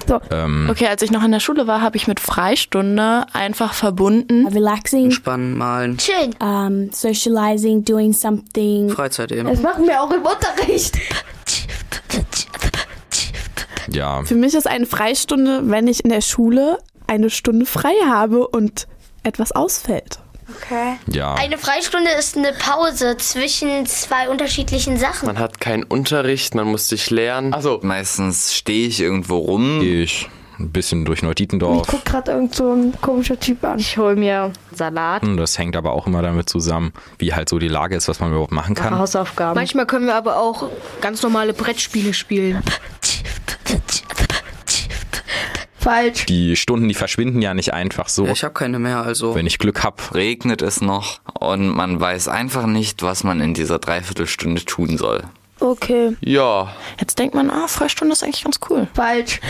So. Okay, als ich noch in der Schule war, habe ich mit Freistunde einfach verbunden. Relaxing. Entspannen, malen. Schön. Socializing, doing something. Freizeit eben. Das machen wir auch im Unterricht. Ja. Für mich ist eine Freistunde, wenn ich in der Schule eine Stunde frei habe und etwas ausfällt. Okay. Ja. Eine Freistunde ist eine Pause zwischen zwei unterschiedlichen Sachen. Man hat keinen Unterricht, man muss sich lernen. Also Meistens stehe ich irgendwo rum. Gehe ich ein bisschen durch Neudietendorf. Ich guck gerade irgend so ein komischer Typ an. Ich hole mir Salat. Das hängt aber auch immer damit zusammen, wie halt so die Lage ist, was man überhaupt machen kann. Hausaufgaben. Manchmal können wir aber auch ganz normale Brettspiele spielen. Falsch. Die Stunden, die verschwinden ja nicht einfach so. Ja, ich habe keine mehr, also. Wenn ich Glück habe. Regnet es noch und man weiß einfach nicht, was man in dieser Dreiviertelstunde tun soll. Okay. ja, Jetzt denkt man, Freistunde ist eigentlich ganz cool. Falsch.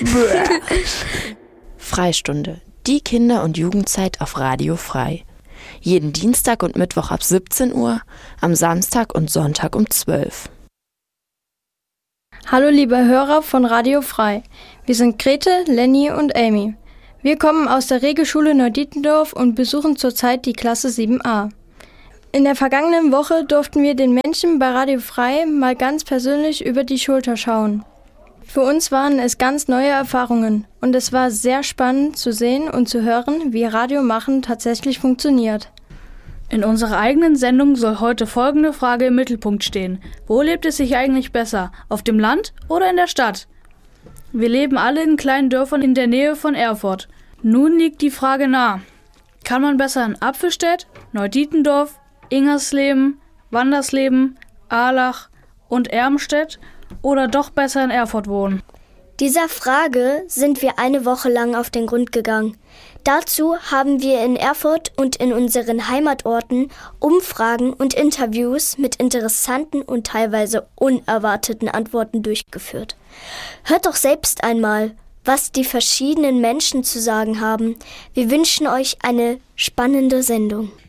Freistunde, die Kinder- und Jugendzeit auf Radio Frei. Jeden Dienstag und Mittwoch ab 17 Uhr, am Samstag und Sonntag um 12. Hallo liebe Hörer von Radio Frei. Wir sind Grete, Lenny und Amy. Wir kommen aus der Regelschule Neudietendorf und besuchen zurzeit die Klasse 7a. In der vergangenen Woche durften wir den Menschen bei Radio Frei mal ganz persönlich über die Schulter schauen. Für uns waren es ganz neue Erfahrungen und es war sehr spannend zu sehen und zu hören, wie Radiomachen tatsächlich funktioniert. In unserer eigenen Sendung soll heute folgende Frage im Mittelpunkt stehen. Wo lebt es sich eigentlich besser? Auf dem Land oder in der Stadt? Wir leben alle in kleinen Dörfern in der Nähe von Erfurt. Nun liegt die Frage nahe. Kann man besser in Apfelstedt, Neudietendorf, Ingersleben, Wandersleben, Ahlach und Ermstedt oder doch besser in Erfurt wohnen? Dieser Frage sind wir eine Woche lang auf den Grund gegangen. Dazu haben wir in Erfurt und in unseren Heimatorten Umfragen und Interviews mit interessanten und teilweise unerwarteten Antworten durchgeführt. Hört doch selbst einmal, was die verschiedenen Menschen zu sagen haben. Wir wünschen euch eine spannende Sendung.